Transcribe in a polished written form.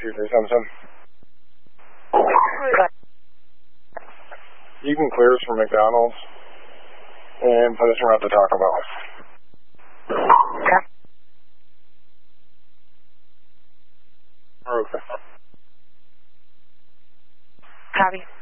2377. You can clear us from McDonald's and put us around to Taco Bell. Okay. Copy.